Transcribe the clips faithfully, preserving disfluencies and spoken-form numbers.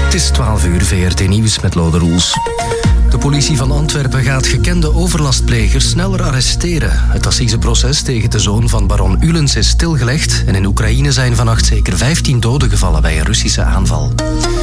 Het is twaalf uur, V R T Nieuws met Lode Roels. De politie van Antwerpen gaat gekende overlastplegers sneller arresteren. Het assiseproces tegen de zoon van baron Ulens is stilgelegd en in Oekraïne zijn vannacht zeker vijftien doden gevallen bij een Russische aanval.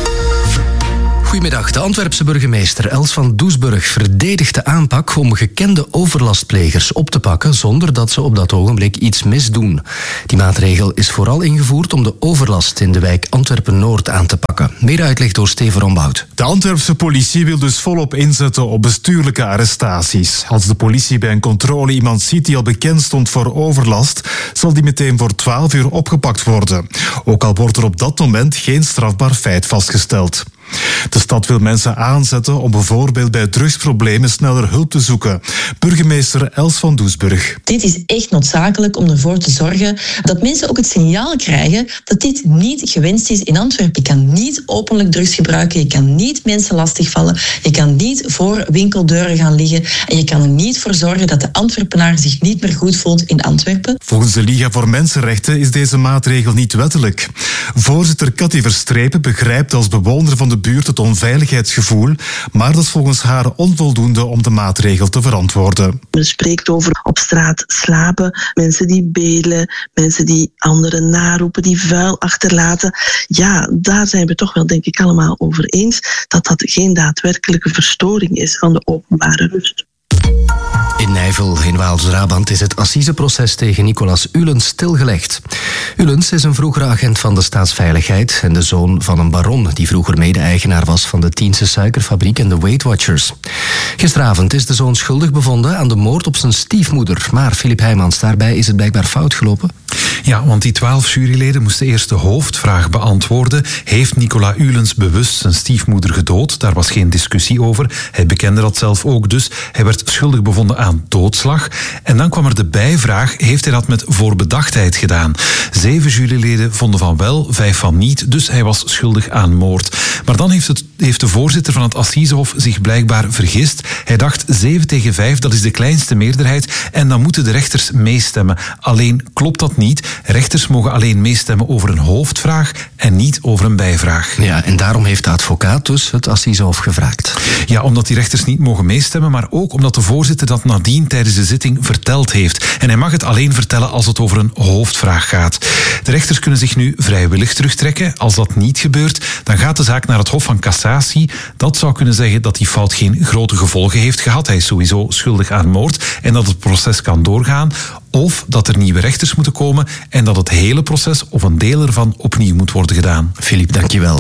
Goedemiddag. De Antwerpse burgemeester Els van Doesburg verdedigt de aanpak om gekende overlastplegers op te pakken zonder dat ze op dat ogenblik iets misdoen. Die maatregel is vooral ingevoerd om de overlast in de wijk Antwerpen-Noord aan te pakken. Meer uitleg door Steven Rombout. De Antwerpse politie wil dus volop inzetten op bestuurlijke arrestaties. Als de politie bij een controle iemand ziet die al bekend stond voor overlast, zal die meteen voor twaalf uur opgepakt worden. Ook al wordt er op dat moment geen strafbaar feit vastgesteld. De stad wil mensen aanzetten om bijvoorbeeld bij drugsproblemen sneller hulp te zoeken. Burgemeester Els van Doesburg. Dit is echt noodzakelijk om ervoor te zorgen dat mensen ook het signaal krijgen dat dit niet gewenst is in Antwerpen. Je kan niet openlijk drugs gebruiken, je kan niet mensen lastigvallen, je kan niet voor winkeldeuren gaan liggen en je kan er niet voor zorgen dat de Antwerpenaar zich niet meer goed voelt in Antwerpen. Volgens de Liga voor Mensenrechten is deze maatregel niet wettelijk. Voorzitter Cathy Verstrepen begrijpt als bewoner van de buurt het onveiligheidsgevoel, maar dat is volgens haar onvoldoende om de maatregel te verantwoorden. Men spreekt over op straat slapen, mensen die bedelen, mensen die anderen naroepen, die vuil achterlaten. Ja, daar zijn we toch wel denk ik allemaal over eens dat dat geen daadwerkelijke verstoring is van de openbare rust. In Nijvel, in Waals-Brabant, is het assiseproces tegen Nicolas Ulens stilgelegd. Ulens is een vroegere agent van de staatsveiligheid en de zoon van een baron die vroeger mede-eigenaar was van de Tiense suikerfabriek en de Weight Watchers. Gisteravond is de zoon schuldig bevonden aan de moord op zijn stiefmoeder. Maar Filip Heijmans, daarbij is het blijkbaar fout gelopen. Ja, want die twaalf juryleden moesten eerst de hoofdvraag beantwoorden. Heeft Nicolas Ulens bewust zijn stiefmoeder gedood? Daar was geen discussie over. Hij bekende dat zelf ook, dus hij werd schuldig bevonden aan doodslag. En dan kwam er de bijvraag, heeft hij dat met voorbedachtheid gedaan? Zeven juryleden vonden van wel, vijf van niet, dus hij was schuldig aan moord. Maar dan heeft, het, heeft de voorzitter van het Assisehof zich blijkbaar vergist. Hij dacht zeven tegen vijf, dat is de kleinste meerderheid en dan moeten de rechters meestemmen. Alleen klopt dat niet. Rechters mogen alleen meestemmen over een hoofdvraag en niet over een bijvraag. Ja, en daarom heeft de advocaat dus het Assisehof gevraagd. Ja, omdat die rechters niet mogen meestemmen, maar ook omdat de voorzitter dat nadien tijdens de zitting verteld heeft. En hij mag het alleen vertellen als het over een hoofdvraag gaat. De rechters kunnen zich nu vrijwillig terugtrekken. Als dat niet gebeurt, dan gaat de zaak naar het Hof van Cassatie. Dat zou kunnen zeggen dat die fout geen grote gevolgen heeft gehad. Hij is sowieso schuldig aan moord en dat het proces kan doorgaan. Of dat er nieuwe rechters moeten komen en dat het hele proces of een deel ervan opnieuw moet worden gedaan. Filip, dankjewel.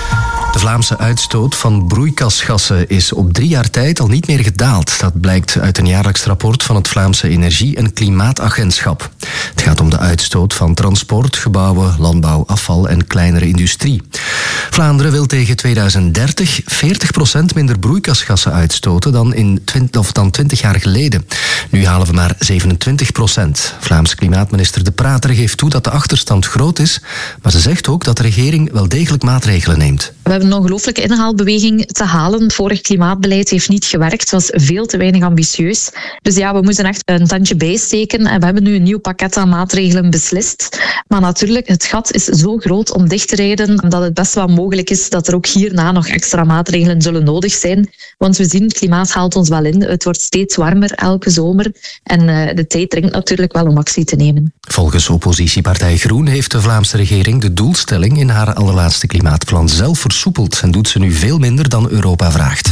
De Vlaamse uitstoot van broeikasgassen is op drie jaar tijd al niet meer gedaald. Dat blijkt uit een jaarlijks rapport van het Vlaamse Energie- en Klimaatagentschap. Het gaat om de uitstoot van transport, gebouwen, landbouw, afval en kleinere industrie. Vlaanderen wil tegen tweeduizend dertig veertig procent minder broeikasgassen uitstoten dan, in twintig, of dan twintig jaar geleden. Nu halen we maar zevenentwintig procent. Vlaams klimaatminister De Prater geeft toe dat de achterstand groot is, maar ze zegt ook dat de regering wel degelijk maatregelen neemt. We hebben een ongelooflijke inhaalbeweging te halen. Het vorige klimaatbeleid heeft niet gewerkt. Het was veel te weinig ambitieus. Dus ja, we moeten echt een tandje bijsteken. En we hebben nu een nieuw pakket aan maatregelen beslist. Maar natuurlijk, het gat is zo groot om dicht te rijden dat het best wel mogelijk is dat er ook hierna nog extra maatregelen zullen nodig zijn. Want we zien, het klimaat haalt ons wel in. Het wordt steeds warmer elke zomer. En uh, de tijd dringt natuurlijk wel om actie te nemen. Volgens oppositiepartij Groen heeft de Vlaamse regering de doelstelling in haar allerlaatste klimaatplan zelf versoepeld en doet ze nu veel minder dan Europa vraagt.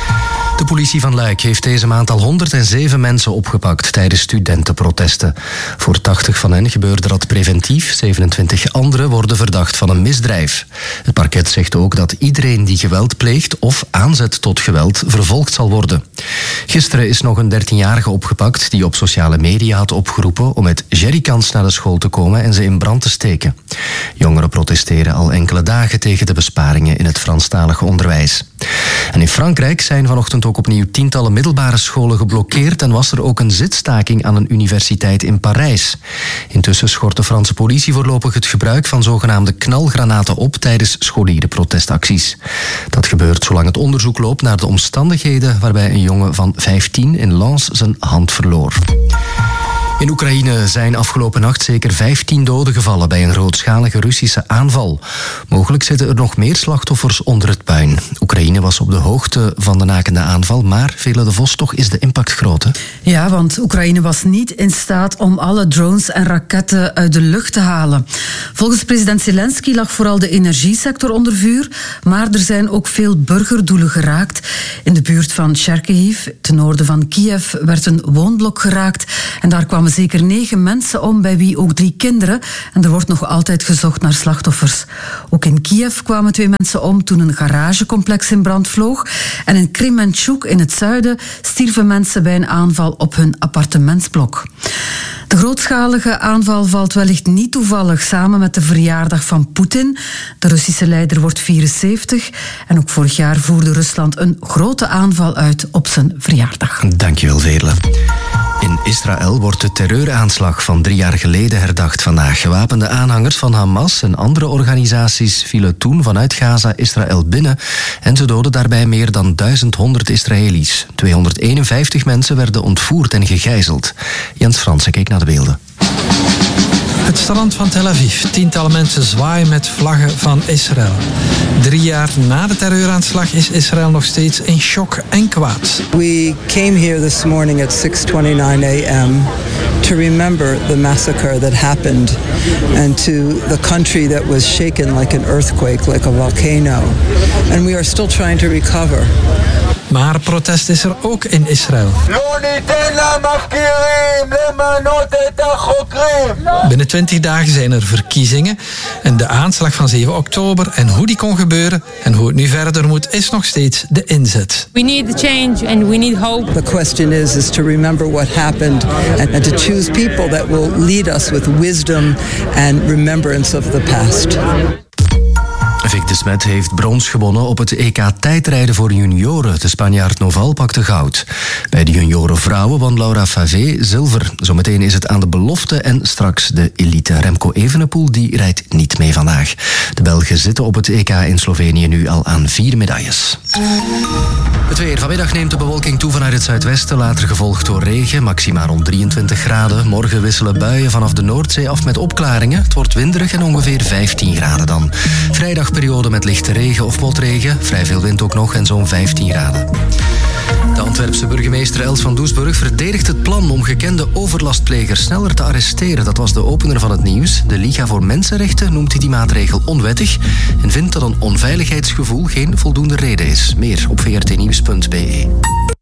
De politie van Luik heeft deze maand al honderdzeven mensen opgepakt tijdens studentenprotesten. Voor tachtig van hen gebeurde dat preventief, zevenentwintig anderen worden verdacht van een misdrijf. Het parket zegt ook dat iedereen die geweld pleegt of aanzet tot geweld vervolgd zal worden. Gisteren is nog een dertienjarige opgepakt die op sociale media had opgeroepen om met jerrycans naar de school te komen en ze in brand te steken. Jongeren protesteren al enkele dagen tegen de besparingen in het Franstalige onderwijs. En in Frankrijk zijn vanochtend ook opnieuw tientallen middelbare scholen geblokkeerd en was er ook een zitstaking aan een universiteit in Parijs. Intussen schort de Franse politie voorlopig het gebruik van zogenaamde knalgranaten op tijdens scholierenprotestacties. Dat gebeurt zolang het onderzoek loopt naar de omstandigheden waarbij een jongen van vijftien in Lens zijn hand verloor. In Oekraïne zijn afgelopen nacht zeker vijftien doden gevallen bij een grootschalige Russische aanval. Mogelijk zitten er nog meer slachtoffers onder het puin. Oekraïne was op de hoogte van de nakende aanval, maar Veerle de Vos, toch is de impact groot, hè? Ja, want Oekraïne was niet in staat om alle drones en raketten uit de lucht te halen. Volgens president Zelensky lag vooral de energiesector onder vuur, maar er zijn ook veel burgerdoelen geraakt. In de buurt van Chernihiv, ten noorden van Kiev, werd een woonblok geraakt en daar kwamen zeker negen mensen om, bij wie ook drie kinderen. En er wordt nog altijd gezocht naar slachtoffers. Ook in Kiev kwamen twee mensen om toen een garagecomplex in brand vloog. En in Kremenchuk in het zuiden stierven mensen bij een aanval op hun appartementsblok. De grootschalige aanval valt wellicht niet toevallig samen met de verjaardag van Poetin. De Russische leider wordt vierenzeventig en ook vorig jaar voerde Rusland een grote aanval uit op zijn verjaardag. Dankjewel, Veerle. In Israël wordt de terreuraanslag van drie jaar geleden herdacht vandaag. Gewapende aanhangers van Hamas en andere organisaties vielen toen vanuit Gaza Israël binnen en ze doden daarbij meer dan duizend honderd Israëli's. tweehonderdeenenvijftig mensen werden ontvoerd en gegijzeld. Jens Fransen keek naar de beelden. Het strand van Tel Aviv. Tientallen mensen zwaaien met vlaggen van Israël. Drie jaar na de terreuraanslag is Israël nog steeds in shock en kwaad. We came here this morning at six twenty-nine a m to remember the massacre that happened and to the country that was shaken like an earthquake, like a volcano. And we are still trying to recover. Maar protest is er ook in Israël. Binnen twintig dagen zijn er verkiezingen en de aanslag van zeven oktober en hoe die kon gebeuren en hoe het nu verder moet is nog steeds de inzet. We need change and we need hope. The question is is to remember what happened and, and to choose people that will lead us with wisdom and remembrance of the past. Vic de Smet heeft brons gewonnen op het E K tijdrijden voor junioren. De Spanjaard Noval pakte goud. Bij de junioren vrouwen won Laura Favé zilver. Zometeen is het aan de belofte en straks de elite. Remco Evenepoel die rijdt niet mee vandaag. De Belgen zitten op het E K in Slovenië nu al aan vier medailles. Het weer. Vanmiddag neemt de bewolking toe vanuit het zuidwesten, later gevolgd door regen, maxima rond drieëntwintig graden. Morgen wisselen buien vanaf de Noordzee af met opklaringen. Het wordt winderig en ongeveer vijftien graden dan. Vrijdag periode met lichte regen of motregen. Vrij veel wind ook nog en zo'n vijftien graden. De Antwerpse burgemeester Els van Doesburg verdedigt het plan om gekende overlastplegers sneller te arresteren. Dat was de opener van het nieuws. De Liga voor Mensenrechten noemt die maatregel onwettig en vindt dat een onveiligheidsgevoel geen voldoende reden is. Meer op v r t nieuws punt b e.